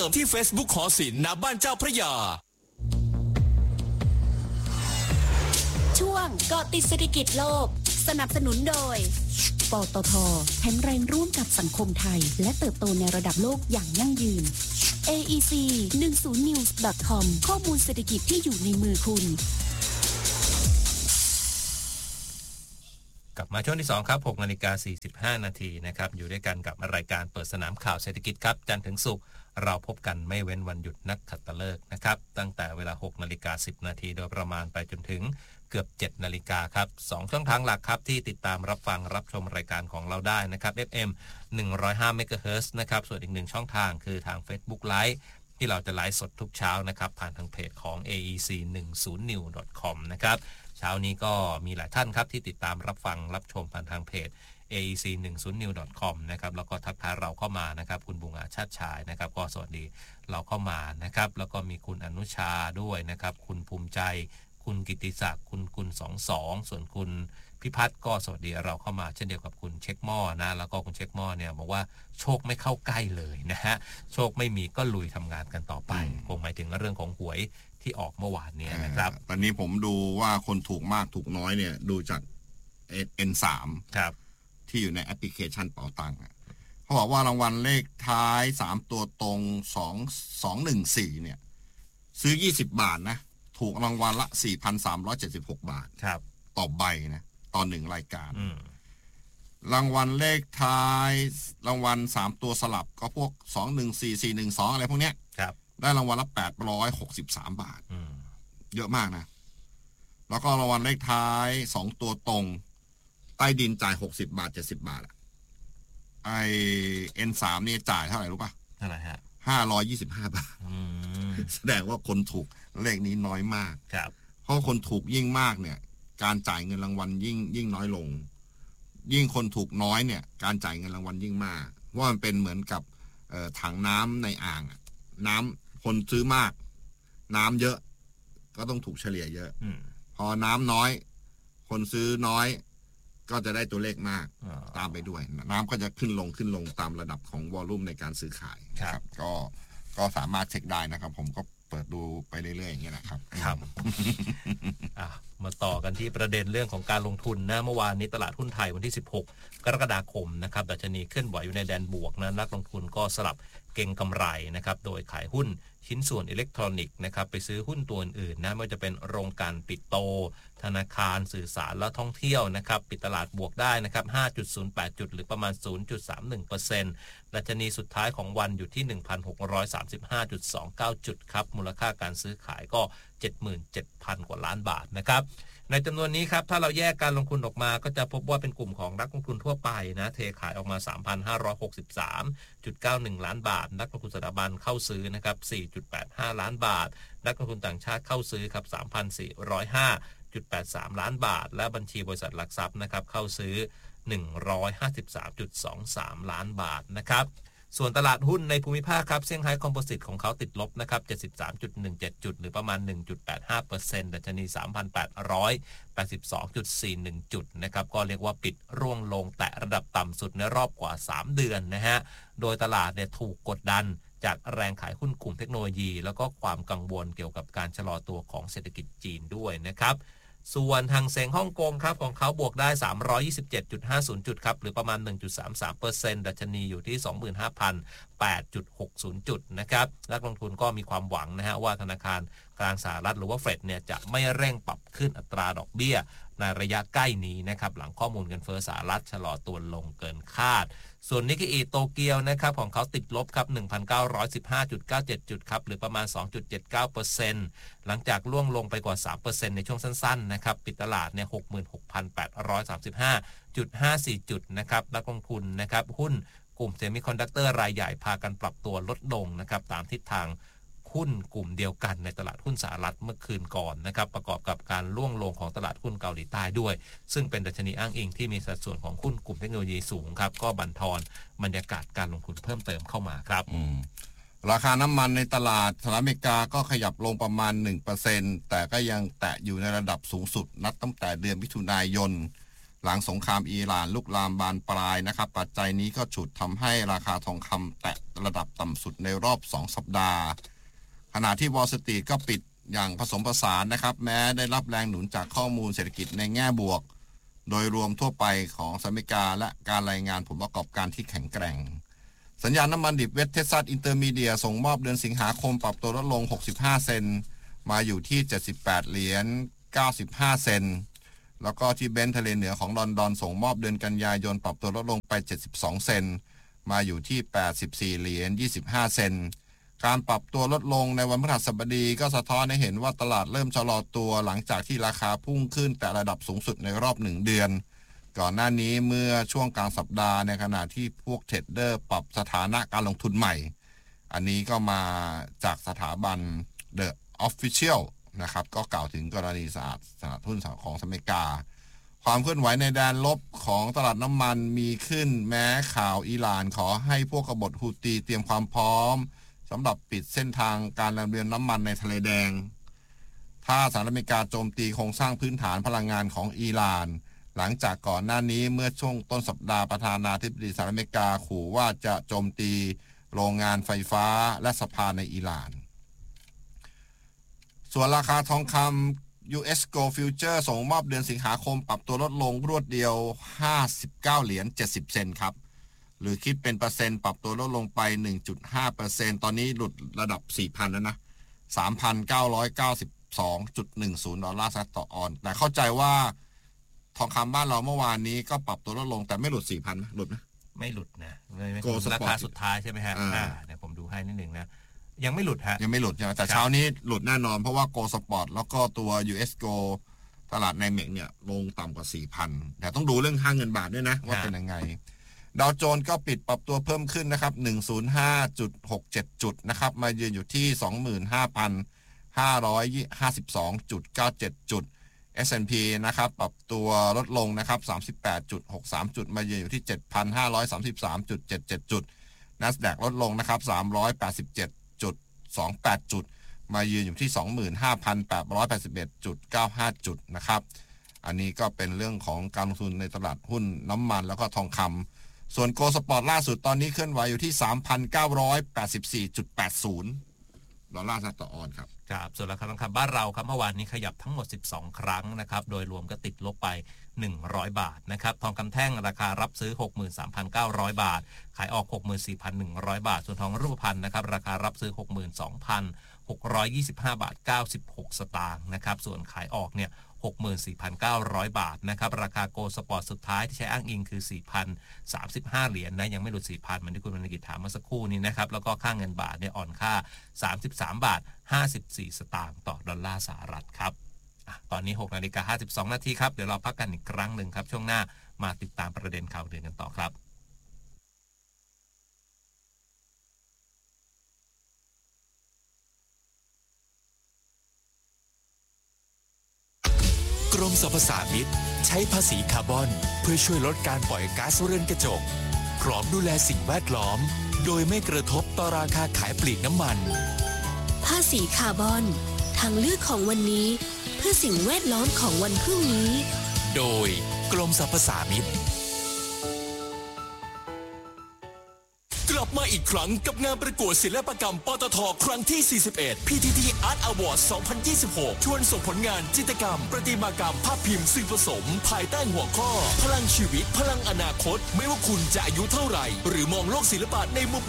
เติมที่ Facebook หอศิลป์ณบ้านเจ้าพระยาช่วงเกาะติดเศรษฐกิจโลกสนับสนุนโดยปตท.แข็งแรงร่วมกับสังคมไทยและเติบโตในระดับโลกอย่างยั่งยืน AEC 10news.com ข้อมูลเศรษฐกิจที่อยู่ในมือคุณกลับมาช่วงที่2ครับ 6:45 นาทีนะครับอยู่ด้วยกันกับรายการเปิดสนามข่าวเศรษฐกิจครับจันทร์ถึงศุกร์เราพบกันไม่เว้นวันหยุดนักขัตฤกษ์นะครับตั้งแต่เวลา 6:10 นาทีโดยประมาณไปจนถึงเกือบ 7 นาฬิกาครับ2ช่องทางหลักครับที่ติดตามรับฟังรับชมรายการของเราได้นะครับ FM 105 MHz นะครับส่วนอีก1ช่องทางคือทาง Facebook Live ที่เราจะไลฟ์สดทุกเช้านะครับผ่านทางเพจของ AEC 10news.com นะครับเช้านี้ก็มีหลายท่านครับที่ติดตามรับฟังรับชมผ่านทางเพจ AEC 10news.com นะครับแล้วก็ทักทายเราเข้ามานะครับคุณบุงอาชาติชายนะครับก็สวัสดีเราเข้ามานะครับแล้วก็มีคุณอนุชาด้วยนะครับคุณภูมิใจคุณกิติศักดิ์คุณ22ส่วนคุณพิพัฒน์ก็สวัสดีเราเข้ามาเช่นเดียวกับคุณเช็คหม้อนะแล้วก็คุณเช็คหม้อเนี่ยบอกว่าโชคไม่เข้าใกล้เลยนะฮะโชคไม่มีก็ลุยทำงานกันต่อไปคงหมายถึงเรื่องของหวยที่ออกเมื่อวานนี้นะครับตอนนี้ผมดูว่าคนถูกมากถูกน้อยเนี่ยดูจาก N3 ครับที่อยู่ในแอปพลิเคชันเป๋าตังค์เขาบอกว่ารางวัลเลขท้าย3ตัวตรง2214เนี่ยซื้อ20บาทนะถูกรางวัลละ 4,376 บาทครับต่อใบนะต่อ1รายการรางวัลเลขท้ายรางวัล3ตัวสลับก็พวก214 412อะไรพวกเนี้ยครับได้รางวัลละ863 บาทเยอะมากนะแล้วก็รางวัลเลขท้าย2ตัวตรงใต้ดินจ่าย60บาท70บาทไอ N3 เนี่ยจ่ายเท่าไหร่รู้ป่ะเท่าไหร่ฮะ 525 บาทแสดงว่าคนถูกเลขนี้น้อยมากครับเพราะคนถูกยิ่งมากเนี่ยการจ่ายเงินรางวัลยิ่งน้อยลงยิ่งคนถูกน้อยเนี่ยการจ่ายเงินรางวัลยิ่งมากเพราะมันเป็นเหมือนกับถังน้ำในอ่างน้ำคนซื้อมากน้ำเยอะก็ต้องถูกเฉลี่ยเยอะพอน้ำน้อยคนซื้อน้อยก็จะได้ตัวเลขมากตามไปด้วยน้ำก็จะขึ้นลงตามระดับของวอลลุ่มในการซื้อขายครับก็สามารถเช็คได้นะครับผมก็เปิดดูไปเรื่อยๆอย่างเงี้ยนะครับครับมาต่อกันที่ประเด็นเรื่องของการลงทุนนะเมื่อวานนี้ตลาดหุ้นไทยวันที่16กรกฎาคมนะครับดัชนีเคลื่อนไหวอยู่ในแดนบวกนะนักลงทุนก็สลับเก็งกำไรนะครับโดยขายหุ้นชิ้นส่วนอิเล็กทรอนิกส์นะครับไปซื้อหุ้นตัวอื่นๆนะไม่ว่าจะเป็นโรงกลั่นปิโตรธนาคารสื่อสารและท่องเที่ยวนะครับปิดตลาดบวกได้นะครับ 5.08 จุดหรือประมาณ 0.31% ดัชนีสุดท้ายของวันอยู่ที่ 1,635.29 จุดครับมูลค่าการซื้อขายก็ 77,000 กว่าล้านบาทนะครับในจำนวนนี้ครับถ้าเราแยกการลงทุนออกมาก็จะพบว่าเป็นกลุ่มของนักลงทุนทั่วไปนะเทขายออกมา 3,563.91 ล้านบาทนักลงทุนสถาบันเข้าซื้อนะครับ 4.85 ล้านบาทนักลงทุนต่างชาติเข้าซื้อครับ 3,405.83 ล้านบาทและบัญชีบริษัทหลักทรัพย์นะครับเข้าซื้อ 153.23 ล้านบาทนะครับส่วนตลาดหุ้นในภูมิภาคครับเซี่ยงไฮ้คอมโพสิตของเขาติดลบนะครับ 73.17 จุดหรือประมาณ 1.85% ดัชนี 3,882.41 จุดนะครับก็เรียกว่าปิดร่วงลงแตะระดับต่ำสุดในรอบกว่า3เดือนนะฮะโดยตลาดเนี่ยถูกกดดันจากแรงขายหุ้นกลุ่มเทคโนโลยีแล้วก็ความกังวลเกี่ยวกับการชะลอตัวของเศรษฐกิจจีนด้วยนะครับส่วนทางเซ็งฮ่องกงครับของเขาบวกได้ 327.50 จุดครับหรือประมาณ 1.33% ดัชนีอยู่ที่ 25,008.60 จุดนะครับนักลงทุนก็มีความหวังนะฮะว่าธนาคารกลางสหรัฐหรือว่าเฟดเนี่ยจะไม่เร่งปรับขึ้นอัตราดอกเบี้ยในระยะใกล้นี้นะครับหลังข้อมูลเงินเฟ้อสหรัฐชะลอตัวลงเกินคาดส่วนนิกเกอิโตเกียวนะครับของเขาติดลบครับ 1,915.97 จุดครับหรือประมาณ 2.79% หลังจากล่วงลงไปกว่า 3% ในช่วงสั้นๆนะครับปิดตลาดเนี่ย 66,835.54 จุดนะครับนักลงทุนนะครับหุ้นกลุ่มเซมิคอนดักเตอร์รายใหญ่พากันปรับตัวลดลงนะครับตามทิศทางหุ้นกลุ่มเดียวกันในตลาดหุ้นสหรัฐเมื่อคืนก่อนนะครับประกอบกับการล่วงลงของตลาดหุ้นเกาหลีใต้ด้วยซึ่งเป็นดัชนีอ้างอิงที่มีสัดส่วนของหุ้นกลุ่มเทคโนโลยีสูงครับก็บั่นทอนบรรยากาศการลงทุนเพิ่มเติมเข้ามาครับราคาน้ำมันในตลาดสหรัฐอเมริกาก็ขยับลงประมาณ 1% แต่ก็ยังแตะอยู่ในระดับสูงสุดนับตั้งแต่เดือนมิถุนายนหลังสงครามอิหร่านลุกลามบานปลายนะครับปัจจัยนี้ก็ฉุดทำให้ราคาทองคำแตะระดับต่ำสุดในรอบ2สัปดาห์ขณะที่วอลล์สตรีทก็ปิดอย่างผสมผสานนะครับแม้ได้รับแรงหนุนจากข้อมูลเศรษฐกิจในแง่บวกโดยรวมทั่วไปของสหรัฐอเมริกาและการรายงานผลประกอบการที่แข็งแกร่งสัญญาณน้ำมันดิบเวสเท็กซัสอินเตอร์มีเดียส่งมอบเดือนสิงหาคมปรับตัวลดลง65เซนต์มาอยู่ที่78.95 เซนต์แล้วก็ที่เบนท์ทะเลเหนือของลอนดอนส่งมอบเดือนกันยายนปรับตัวลดลงไป72เซนต์มาอยู่ที่84.25 เซนต์การปรับตัวลดลงในวันพฤหัสบดีก็สะท้อนให้เห็นว่าตลาดเริ่มชะลอตัวหลังจากที่ราคาพุ่งขึ้นแต่ระดับสูงสุดในรอบ1เดือนก่อนหน้านี้เมื่อช่วงกลางสัปดาห์ในขณะที่พวกเทรดเดอร์ปรับสถานะการลงทุนใหม่อันนี้ก็มาจากสถาบัน The Official นะครับก็กล่าวถึงกรณีตลาดหุ้นของอเมริกาความเคลื่อนไหวในแดนลบของตลาดน้ำมันมีขึ้นแม้ข่าวอิหร่านขอให้พวกกบฏฮูตีเตรียมความพร้อมสำหรับปิดเส้นทางการลำเลียงน้ำมันในทะเลแดงถ้าสหรัฐอเมริกาโจมตีโครงสร้างพื้นฐานพลังงานของอิหร่านหลังจากก่อนหน้านี้เมื่อช่วงต้นสัปดาห์ประธานาธิบดีสหรัฐอเมริกาขู่ว่าจะโจมตีโรงงานไฟฟ้าและสภาในอิหร่านส่วนราคาทองคำ US Gold Future ส่งมอบเดือนสิงหาคมปรับตัวลดลงรวดเดียว59.70 เซนต์ครับหรือคิดเป็นเปอร์เซ็นต์ปรับตัวลดลงไป 1.5% ตอนนี้หลุดระดับ 4,000 แล้วนะ 3,992.10 ดอลลาร์ต่อออนซ์แต่เข้าใจว่าทองคำบ้านเราเมื่อวานนี้ก็ปรับตัวลดลงแต่ไม่หลุด 4,000 นะหลุดไหมไม่หลุดนะราคาสุดท้ายใช่ไหมฮะเดี๋ยวผมดูให้นิดนึงนะยังไม่หลุดฮะยังไม่หลุดใช่ไหมแต่เช้านี้หลุดแน่นอนเพราะว่าโกลสปอร์ตแล้วก็ตัว US Gold ตลาดในเมกเนี่ยลงต่ำกว่า 4,000 แต่ต้องดูเรื่องค่าเงินบาทด้วยนะว่าเป็นยังไงดาวโจนส์ก็ปิดปรับตัวเพิ่มขึ้นนะครับ105.67 จุดนะครับมายืนอยู่ที่ 25,552.97 จุด S&P นะครับปรับตัวลดลงนะครับ 38.63 จุดมายืนอยู่ที่ 7,533.77 จุด NASDAQ ลดลงนะครับ387.28 จุดมายืนอยู่ที่ 25,881.95 จุดนะครับอันนี้ก็เป็นเรื่องของการลงทุนในตลาดหุ้นน้ำมันแล้วก็ทองคำส่วนโกลสปอร์ตล่าสุดตอนนี้เคลื่อนไหวอยู่ที่ 3,984.80 ดอลลาร์ต่อออนซ์ครับครับส่วนราคาทองคำบ้านเราครับเมื่อวานนี้ขยับทั้งหมด12ครั้งนะครับโดยรวมก็ติดลบไป100บาทนะครับทองคำแท่งราคารับซื้อ 63,900 บาทขายออก 64,100 บาทส่วนทองรูปพรรณนะครับราคารับซื้อ 62,625 บาท96สตางค์นะครับส่วนขายออกเนี่ย 64,900 บาทนะครับราคาโกลด์สปอร์ตสุดท้ายที่ใช้อ้างอิงคือ 4,035 เหรียญ นะยังไม่หลุด 4,000 เหมือนที่คุณวรรณกิจถามเมื่อสักครู่นี้นะครับแล้วก็ค่าเงินบาทเนี่ยอ่อนค่า33บาท54สตางค์ต่อดอลลาร์สหรัฐครับตอนนี้ 6:52 นาทีครับเดี๋ยวเราพักกันอีกครั้งหนึ่งครับช่วงหน้ามาติดตามประเด็นข่าวเดือนกันต่อครับกรมสรรพสามิตใช้ภาษีคาร์บอนเพื่อช่วยลดการปล่อยก๊าซเรือนกระจกพร้อมดูแลสิ่งแวดล้อมโดยไม่กระทบต่อราคาขายปลีกน้ำมันภาษีคาร์บอนทางเลือกของวันนี้เพื่อสิ่งแวดล้อมของวันพรุ่งนี้โดยกรมสรรพสามิตกลับมาอีกครั้งกับงานประกวดศิลปกรรมปตท.ครั้งที่ 41 PTT Art Award 2026 ชวนส่งผลงานจิตรกรรมประติมากรรมภาพพิมพ์สื่อผสมภายใต้หัวข้อพลังชีวิตพลังอนาคตไม่ว่าคุณจะอายุเท่าไหร่หรือมองโลกศิลปะในมุม